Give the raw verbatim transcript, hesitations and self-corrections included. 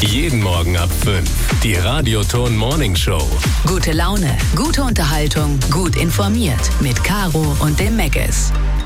Jeden Morgen ab fünf. Die Radioton Morning Show. Gute Laune, gute Unterhaltung, gut informiert. Mit Caro und dem Megges.